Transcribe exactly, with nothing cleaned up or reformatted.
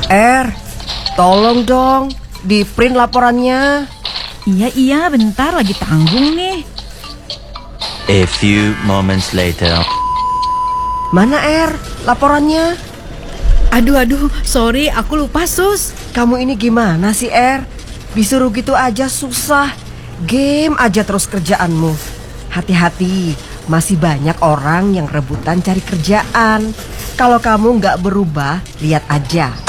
Er, tolong dong, di print laporannya. Iya, iya, bentar lagi tanggung nih. A few moments later. Mana Er, laporannya? Aduh, aduh, sorry, aku lupa, Sus. Kamu ini gimana sih Er? Disuruh gitu aja susah. Game aja terus kerjaanmu. Hati-hati, masih banyak orang yang rebutan cari kerjaan. Kalau kamu nggak berubah, lihat aja.